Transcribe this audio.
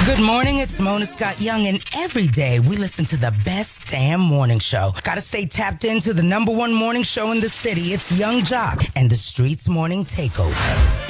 Good morning, it's Mona Scott Young, and every day we listen to the best damn morning show. Gotta stay tapped into the #1 morning show in the city. It's Young Jock and the Street's Morning Takeover.